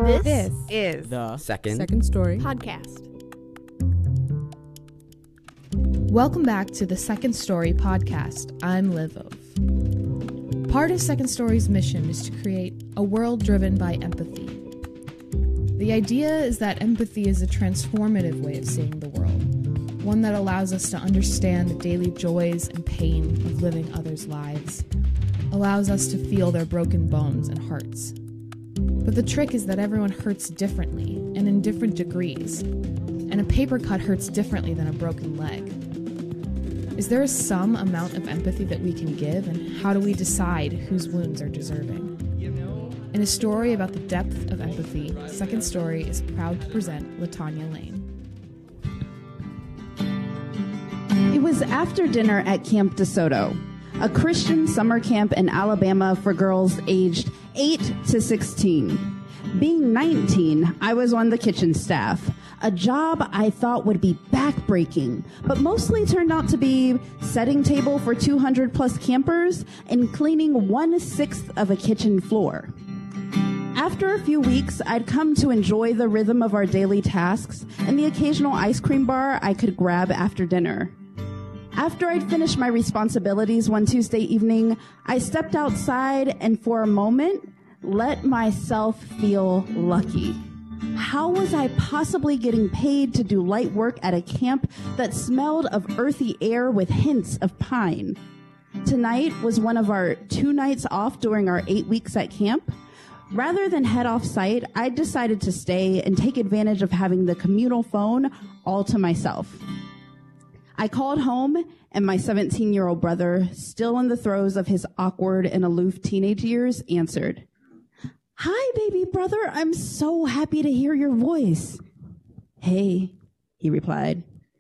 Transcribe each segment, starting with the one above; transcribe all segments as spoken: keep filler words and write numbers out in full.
This, This is The Second. Second Story podcast. Welcome back to the Second Story podcast. I'm Liv Ove. Part of Second Story's mission is to create a world driven by empathy. The idea is that empathy is a transformative way of seeing the world, one that allows us to understand the daily joys and pain of living others' lives, allows us to feel their broken bones and hearts. But the trick is that everyone hurts differently and in different degrees, and a paper cut hurts differently than a broken leg. Is there some amount of empathy that we can give, and how do we decide whose wounds are deserving? In a story about the depth of empathy, Second Story is proud to present LaTanya Lane. It was after dinner at Camp DeSoto, a Christian summer camp in Alabama for girls aged eight to sixteen. Being nineteen, I was on the kitchen staff, a job I thought would be backbreaking, but mostly turned out to be setting table for two hundred plus campers and cleaning one-sixth of a kitchen floor. After a few weeks, I'd come to enjoy the rhythm of our daily tasks and the occasional ice cream bar I could grab after dinner. After I'd finished my responsibilities one Tuesday evening, I stepped outside and for a moment, let myself feel lucky. How was I possibly getting paid to do light work at a camp that smelled of earthy air with hints of pine? Tonight was one of our two nights off during our eight weeks at camp. Rather than head off site, I decided to stay and take advantage of having the communal phone all to myself. I called home, and my seventeen-year-old brother, still in the throes of his awkward and aloof teenage years, answered. "Hi, baby brother. I'm so happy to hear your voice." "Hey," he replied.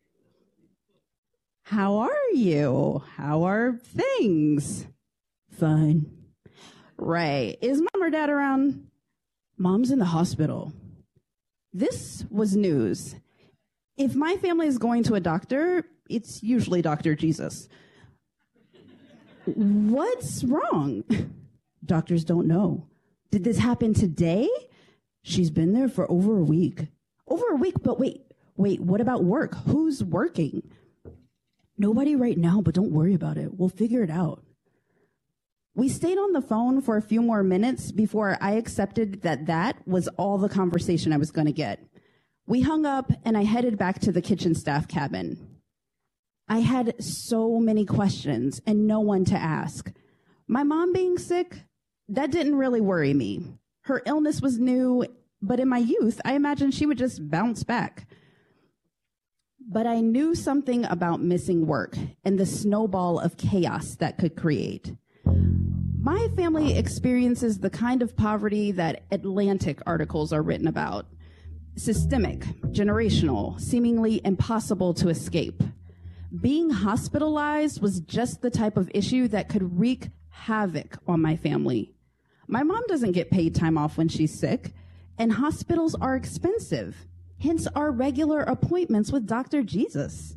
"How are you? How are things?" "Fine." "Right. Is mom or dad around?" "Mom's in the hospital." This was news. If my family is going to a doctor, it's usually Doctor Jesus. "What's wrong?" "Doctors don't know." "Did this happen today?" "She's been there for over a week." "Over a week? But wait, wait, what about work? Who's working?" "Nobody right now, but don't worry about it. We'll figure it out." We stayed on the phone for a few more minutes before I accepted that that was all the conversation I was going to get. We hung up, and I headed back to the kitchen staff cabin. I had so many questions and no one to ask. My mom being sick, that didn't really worry me. Her illness was new, but in my youth, I imagined she would just bounce back. But I knew something about missing work and the snowball of chaos that could create. My family experiences the kind of poverty that Atlantic articles are written about. Systemic, generational, seemingly impossible to escape. Being hospitalized was just the type of issue that could wreak havoc on my family. My mom doesn't get paid time off when she's sick, and hospitals are expensive, hence our regular appointments with Doctor Jesus.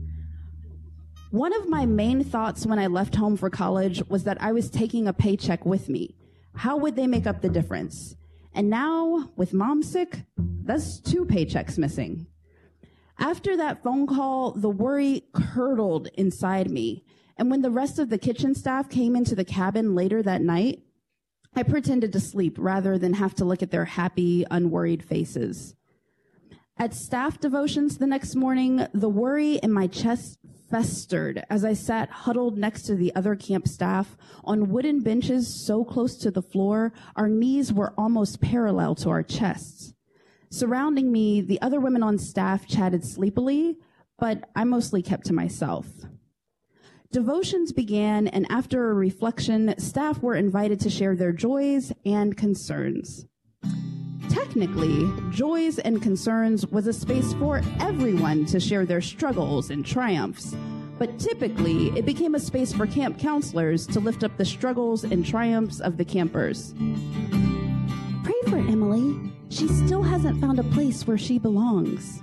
One of my main thoughts when I left home for college was that I was taking a paycheck with me. How would they make up the difference? And now, with mom sick, that's two paychecks missing. After that phone call, the worry curdled inside me. And when the rest of the kitchen staff came into the cabin later that night, I pretended to sleep rather than have to look at their happy, unworried faces. At staff devotions the next morning, the worry in my chest festered as I sat huddled next to the other camp staff on wooden benches so close to the floor, our knees were almost parallel to our chests. Surrounding me, the other women on staff chatted sleepily, but I mostly kept to myself. Devotions began, and after a reflection, staff were invited to share their joys and concerns. Technically, joys and concerns was a space for everyone to share their struggles and triumphs, but typically it became a space for camp counselors to lift up the struggles and triumphs of the campers. "Pray for Emily. She still hasn't found a place where she belongs.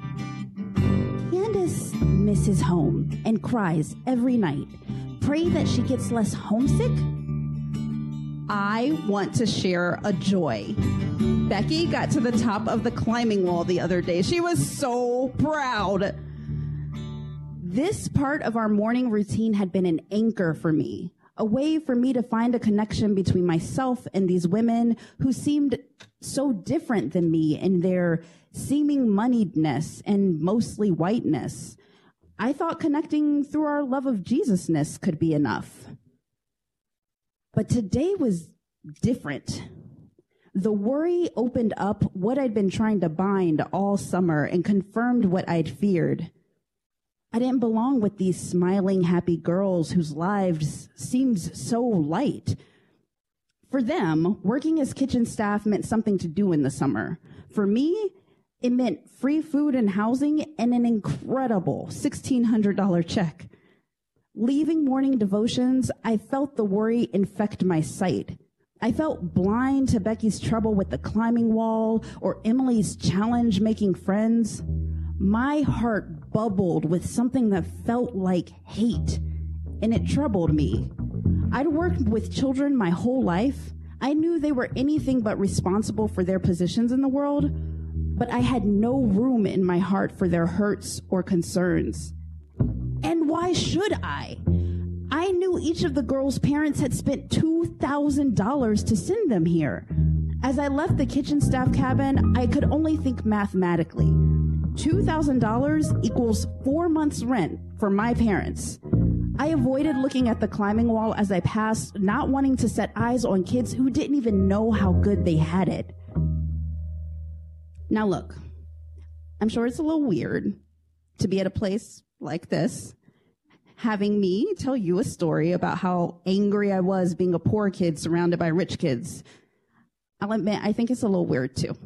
Candace misses home and cries every night. Pray that she gets less homesick. I want to share a joy. Becky got to the top of the climbing wall the other day. She was so proud. This part of our morning routine had been an anchor for me, a way for me to find a connection between myself and these women who seemed so different than me in their seeming moneyedness and mostly whiteness. I thought connecting through our love of Jesusness could be enough. But today was different. The worry opened up what I'd been trying to bind all summer and confirmed what I'd feared. I didn't belong with these smiling, happy girls whose lives seemed so light. For them, working as kitchen staff meant something to do in the summer. For me, it meant free food and housing and an incredible sixteen hundred dollars check. Leaving morning devotions, I felt the worry infect my sight. I felt blind to Becky's trouble with the climbing wall or Emily's challenge making friends. My heart bubbled with something that felt like hate, and it troubled me. I'd worked with children my whole life. I knew they were anything but responsible for their positions in the world, but I had no room in my heart for their hurts or concerns. And why should I? I knew each of the girls' parents had spent two thousand dollars to send them here. As I left the kitchen staff cabin, I could only think mathematically. two thousand dollars equals four months' rent for my parents. I avoided looking at the climbing wall as I passed, not wanting to set eyes on kids who didn't even know how good they had it. Now look, I'm sure it's a little weird to be at a place like this, having me tell you a story about how angry I was being a poor kid surrounded by rich kids. I'll admit, I think it's a little weird too.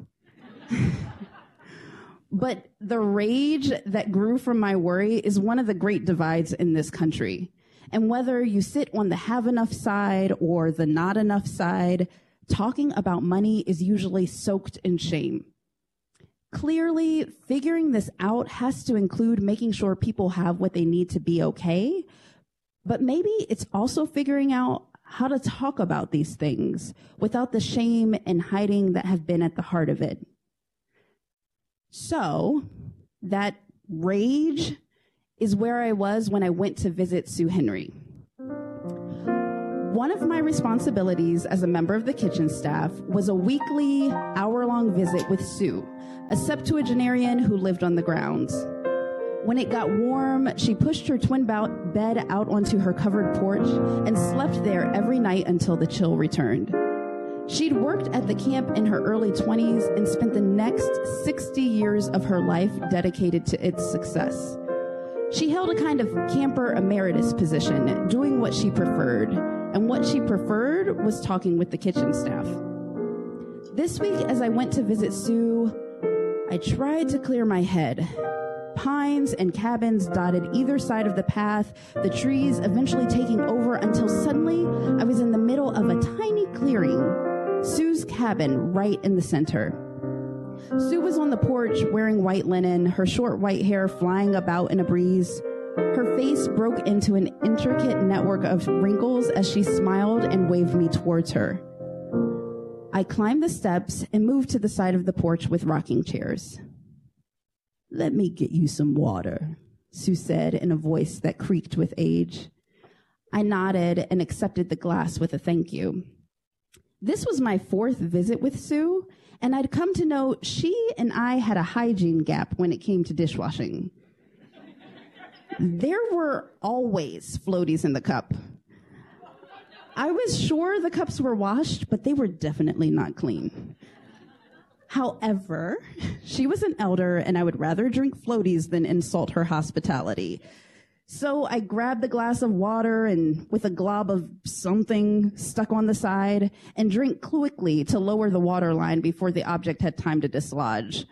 But the rage that grew from my worry is one of the great divides in this country. And whether you sit on the have enough side or the not enough side, talking about money is usually soaked in shame. Clearly, figuring this out has to include making sure people have what they need to be okay. But maybe it's also figuring out how to talk about these things without the shame and hiding that have been at the heart of it. So, that rage is where I was when I went to visit Sue Henry. One of my responsibilities as a member of the kitchen staff was a weekly, hour-long visit with Sue, a septuagenarian who lived on the grounds. When it got warm, she pushed her twin bed out onto her covered porch and slept there every night until the chill returned. She'd worked at the camp in her early twenties and spent the next sixty years of her life dedicated to its success. She held a kind of camper emeritus position, doing what she preferred, and what she preferred was talking with the kitchen staff. This week, as I went to visit Sue, I tried to clear my head. Pines and cabins dotted either side of the path, the trees eventually taking over until suddenly I was in the middle of a tiny clearing. Sue's cabin right in the center. Sue was on the porch wearing white linen, her short white hair flying about in a breeze. Her face broke into an intricate network of wrinkles as she smiled and waved me towards her. I climbed the steps and moved to the side of the porch with rocking chairs. "Let me get you some water," Sue said in a voice that creaked with age. I nodded and accepted the glass with a thank you. This was my fourth visit with Sue, and I'd come to know she and I had a hygiene gap when it came to dishwashing. There were always floaties in the cup. I was sure the cups were washed, but they were definitely not clean. However, she was an elder, and I would rather drink floaties than insult her hospitality. So I grabbed the glass of water and with a glob of something stuck on the side and drank quickly to lower the water line before the object had time to dislodge.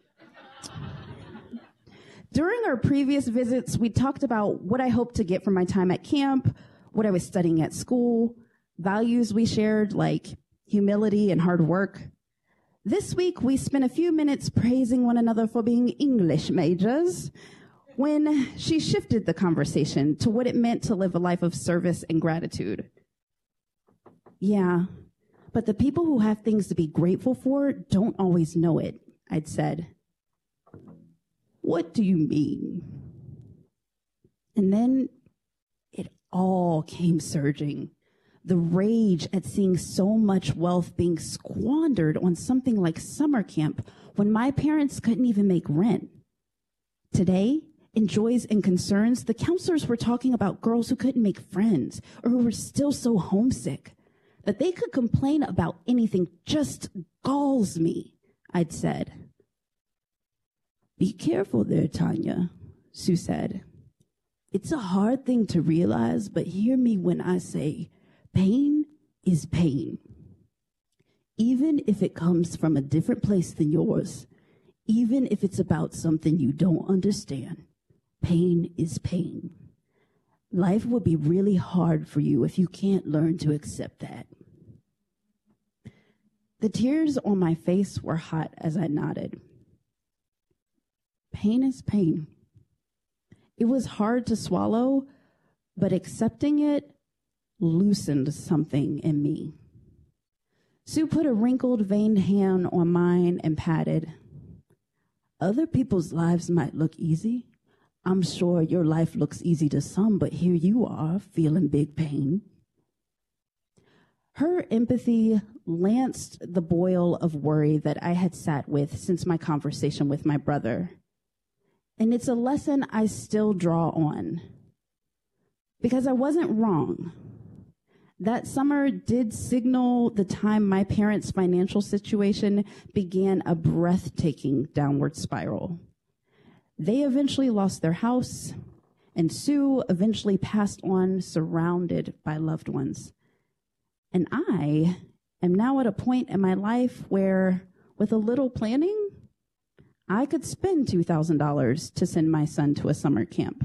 During our previous visits, we talked about what I hoped to get from my time at camp, what I was studying at school, values we shared like humility and hard work. This week, we spent a few minutes praising one another for being English majors, when she shifted the conversation to what it meant to live a life of service and gratitude. Yeah, But the people who have things to be grateful for don't always know it, I'd said. What do you mean? And then it all came surging. The rage at seeing so much wealth being squandered on something like summer camp when my parents couldn't even make rent. Today, in Joys and Concerns, the counselors were talking about girls who couldn't make friends or who were still so homesick. That they could complain about anything just galls me, I'd said. Be careful there, Tanya, Sue said. It's a hard thing to realize, but hear me when I say pain is pain. Even if it comes from a different place than yours, even if it's about something you don't understand, pain is pain. Life will be really hard for you if you can't learn to accept that. The tears on my face were hot as I nodded. Pain is pain. It was hard to swallow, but accepting it loosened something in me. Sue put a wrinkled, veined hand on mine and patted. Other people's lives might look easy. I'm sure your life looks easy to some, but here you are, feeling big pain. Her empathy lanced the boil of worry that I had sat with since my conversation with my brother. And it's a lesson I still draw on. Because I wasn't wrong. That summer did signal the time my parents' financial situation began a breathtaking downward spiral. They eventually lost their house, and Sue eventually passed on surrounded by loved ones. And I am now at a point in my life where, with a little planning, I could spend two thousand dollars to send my son to a summer camp.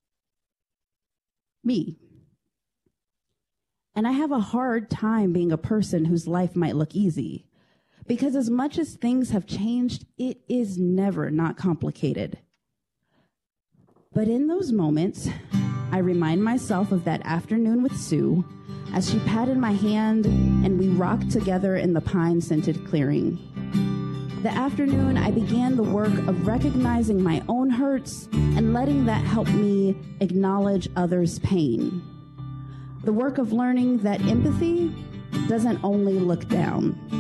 Me. And I have a hard time being a person whose life might look easy, because as much as things have changed, it is never not complicated. But in those moments, I remind myself of that afternoon with Sue as she patted my hand and we rocked together in the pine-scented clearing. The afternoon, I began the work of recognizing my own hurts and letting that help me acknowledge others' pain. The work of learning that empathy doesn't only look down.